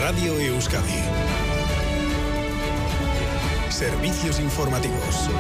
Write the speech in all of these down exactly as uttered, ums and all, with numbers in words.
Radio Euskadi. Servicios informativos.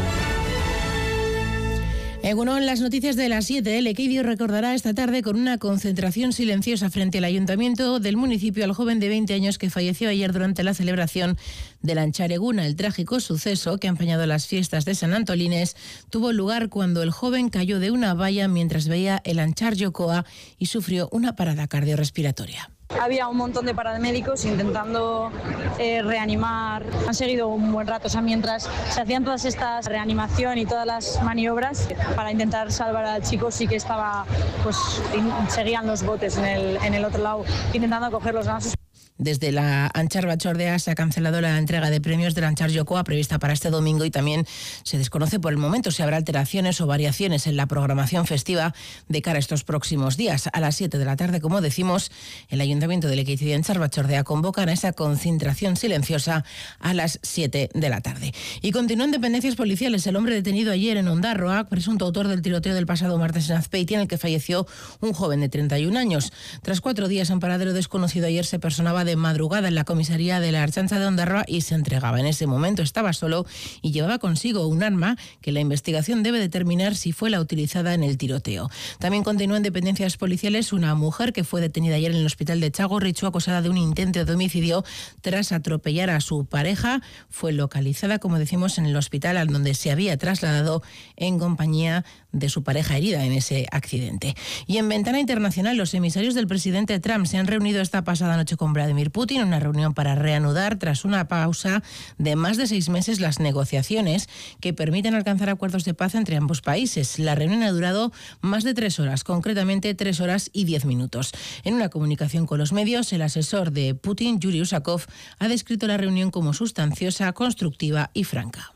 Egunon, las noticias de las siete. El Equeidio recordará esta tarde con una concentración silenciosa frente al ayuntamiento del municipio al joven de veinte años que falleció ayer durante la celebración de la Antxareguna. El trágico suceso que ha empañado las fiestas de San Antolines tuvo lugar cuando el joven cayó de una valla mientras veía el Antxar Jokoa y sufrió una parada cardiorrespiratoria. Había un montón de paramédicos intentando eh, reanimar. Han seguido un buen rato, o sea, mientras se hacían todas estas reanimación y todas las maniobras para intentar salvar al chico, sí que estaba, pues, seguían los botes en el, en el otro lado, intentando coger los gansos. Desde la Antxar Batzordea se ha cancelado la entrega de premios del Antxar Jokoa prevista para este domingo y también se desconoce por el momento si habrá alteraciones o variaciones en la programación festiva de cara a estos próximos días. A las siete de la tarde, como decimos, el Ayuntamiento de Lekeitio y Antxar Batzordea convocan a esa concentración silenciosa a las siete de la tarde. Y continúan dependencias policiales. El hombre detenido ayer en Ondarroa, presunto autor del tiroteo del pasado martes en Azpeitia, en el que falleció un joven de treinta y un años. Tras cuatro días en paradero desconocido, ayer se personaba de madrugada en la comisaría de la Ertzaintza de Ondarroa y se entregaba. En ese momento estaba solo y llevaba consigo un arma que la investigación debe determinar si fue la utilizada en el tiroteo. También continúan dependencias policiales una mujer que fue detenida ayer en el hospital de Txagorritxu acusada de un intento de homicidio tras atropellar a su pareja. Fue localizada, como decimos, en el hospital al donde se había trasladado en compañía de su pareja herida en ese accidente. Y en Ventana Internacional, los emisarios del presidente Trump se han reunido esta pasada noche con Vladimir Putin, una reunión para reanudar tras una pausa de más de seis meses las negociaciones que permiten alcanzar acuerdos de paz entre ambos países. La reunión ha durado más de tres horas, concretamente tres horas y diez minutos. En una comunicación con los medios, el asesor de Putin, Yuri Usakov, ha descrito la reunión como sustanciosa, constructiva y franca.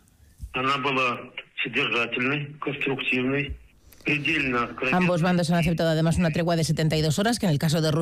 Ambos bandos han aceptado además una tregua de setenta y dos horas que en el caso de Rusia